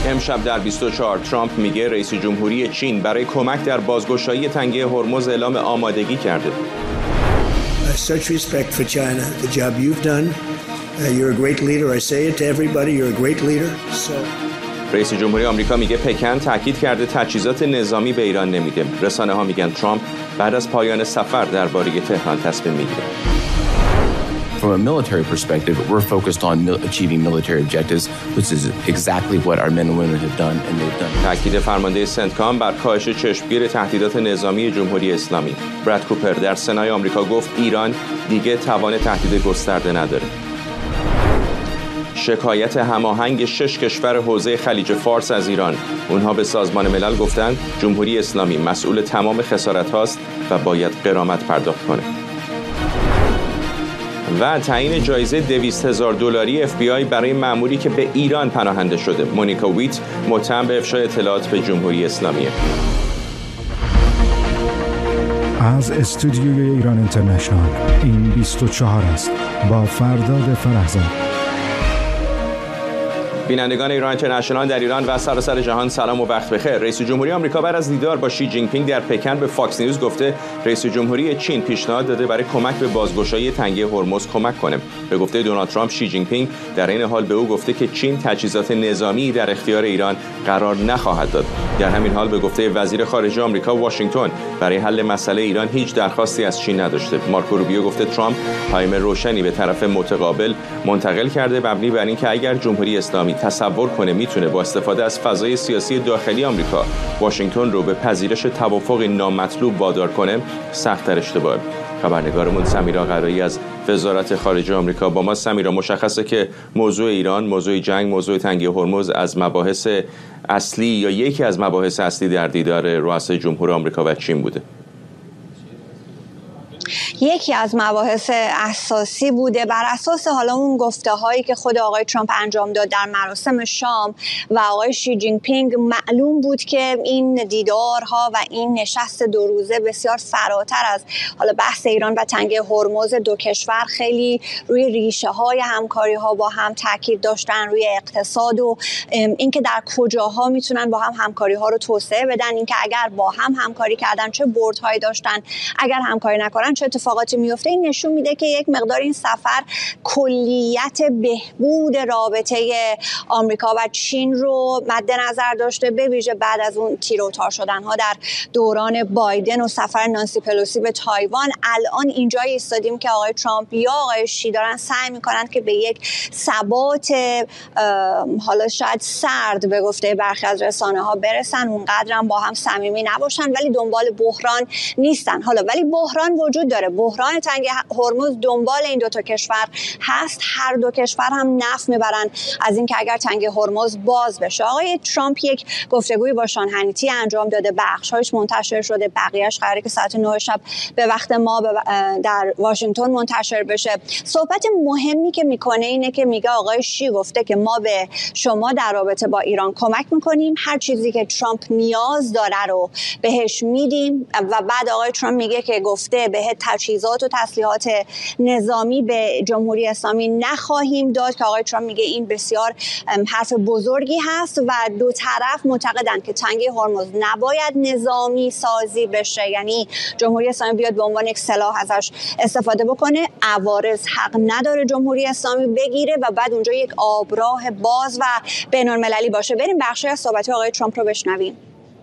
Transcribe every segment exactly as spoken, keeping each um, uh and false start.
امشب در بیست و چهار ترامپ میگه رئیس جمهوری چین برای کمک در بازگشایی تنگه هرمز اعلام آمادگی کرده. Such respect for China, the job you've done. You're a great leader. I say it to everybody. You're a great leader. So رئیس جمهوری آمریکا میگه پکن تاکید کرده تجهیزات نظامی به ایران نمیده. رسانه ها میگن ترامپ بعد از پایان سفر درباره تهران تصمیم میگیره. From a military perspective, we're focused on mil- achieving military objectives, which is exactly what our men and women have done, and they've done. تاکید فرمانده سنتکام بر کاهش چشمگیر تهدیدات نظامی جمهوری اسلامی. براد کوپر در سنای آمریکا گفت ایران دیگه توان تهدید گسترده نداره. شکایت هماهنگ شش کشور حوزه خلیج فارس از ایران. اونها به سازمان ملل گفتند جمهوری اسلامی مسئول تمام خسارت هاست و باید غرامت پرداخت کنه. و تعیین جایزه دویست هزار دلاری اف بی آی برای مأموری که به ایران پناهنده شده. مونیکا ویت متهم به افشای اطلاعات به جمهوری اسلامی. از استودیوی ایران اینترنشنال این بیست و چهار است با فرداد فرهزاد. بینندگان ایران اینترنشنال در ایران و سراسر جهان سلام و وقت بخیر. رئیس جمهوری آمریکا بعد از دیدار با شی جین پینگ در پکن به فاکس نیوز گفته رئیس جمهوری چین پیشنهاد داده برای کمک به بازگشایی تنگه هرمز کمک کنه. به گفته دونالد ترامپ، شی جین پینگ در این حال به او گفته که چین تجهیزات نظامی در اختیار ایران قرار نخواهد داد. در همین حال به گفته وزیر خارجه آمریکا، واشنگتن برای حل مسئله ایران هیچ درخواستی از چین نداشته. مارکو روبیو گفته ترامپ پیام روشنی به طرف متقابل منتقل کرده مبنی بر اینکه اگر جمهوری اسلامی تصور کنه میتونه با استفاده از فضای سیاسی داخلی آمریکا واشنگتن رو به پذیرش توافق نامطلوب وادار کنه، سخت‌تر اشتباهه. خبرنگارمون سمیرا قرایی از وزارت خارجه آمریکا با ما. سمیرا، مشخصه که موضوع ایران، موضوع جنگ، موضوع تنگه هرمز از مباحث اصلی یا یکی از مباحث اصلی در دیدار رؤسای جمهور آمریکا و چین بوده. یکی از مباحث اساسی بوده بر اساس حالا اون گفته هایی که خود آقای ترامپ انجام داد در مراسم شام و آقای شی جین پینگ. معلوم بود که این دیدارها و این نشست دو روزه بسیار فراتر از حالا بحث ایران و تنگه هرمز دو کشور خیلی روی ریشه های همکاری ها با هم تاکید داشتن، روی اقتصاد و اینکه در کجاها میتونن با هم همکاری ها رو توسعه بدن، اینکه اگر با هم همکاری کردن چه بردهایی داشتن، اگر همکاری نکنن چه اتفاقاتی میفته. این نشون میده که یک مقدار این سفر کلیت بهبود رابطه آمریکا و چین رو مد نظر داشته، به ویژه بعد از اون تیر و تار شدن ها در دوران بایدن و سفر نانسی پلوسی به تایوان. الان اینجایی ایستادیم که آقای ترامپ یا آقای شی دارن سعی میکنن که به یک ثبات حالا شاید سرد به گفته برخی از رسانه ها برسن، اونقدر هم با هم صمیمی نباشن، ولی دنبال بحران نیستن. حالا ولی بحران وجود داره. بحران تنگه هرمز دنبال این دو تا کشور هست. هر دو کشور هم نفع میبرن از اینکه اگر تنگه هرمز باز بشه. آقای ترامپ یک گفتگوی با شان هنیتی انجام داده، بخشایش منتشر شده، بقیه‌اش قراره که ساعت نه شب به وقت ما در واشنگتن منتشر بشه. صحبت مهمی که میکنه اینه که میگه آقای شی گفته که ما به شما در رابطه با ایران کمک میکنیم، هر چیزی که ترامپ نیاز داره رو بهش میدیم. و بعد آقای ترامپ میگه که گفته به تجهیزات و تسلیحات نظامی به جمهوری اسلامی نخواهیم داد، که آقای ترامپ میگه این بسیار حرف بزرگی هست و دو طرف معتقدن که تنگه هرمز نباید نظامی سازی بشه، یعنی جمهوری اسلامی بیاد به عنوان یک سلاح ازش استفاده بکنه. عوارض حق نداره جمهوری اسلامی بگیره و بعد اونجا یک آبراه باز و بین‌المللی باشه. بریم بخشی از صحبت آقای ترامپ رو بشنویم.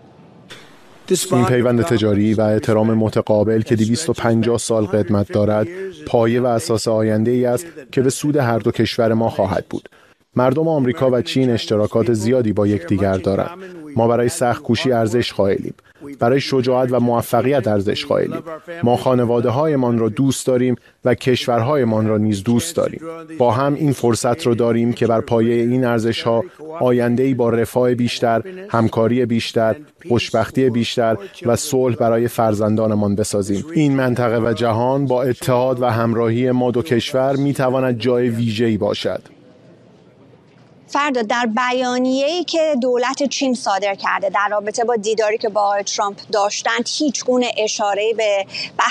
این پیوند تجاری و احترام متقابل که دویست و پنجاه سال قدمت دارد، پایه و اساس آینده ای است که به سود هر دو کشور ما خواهد بود. مردم آمریکا و چین اشتراکات زیادی با یکدیگر دارند. ما برای سخت‌کوشی ارزش قائلیم، برای شجاعت و موفقیت ارزش قائلیم. ما خانواده‌هایمان را دوست داریم و کشورهایمان را نیز دوست داریم. با هم این فرصت را داریم که بر پایه این ارزش‌ها آینده‌ای با رفاه بیشتر، همکاری بیشتر، خوشبختی بیشتر و صلح برای فرزندانمان بسازیم. این منطقه و جهان با اتحاد و همراهی ما دو کشور می‌تواند جای ویژه‌ای باشد. فردا در بیانیه‌ای که دولت چین صادر کرده در رابطه با دیداری که با آقای ترامپ داشتند، هیچ گونه اشاره‌ای به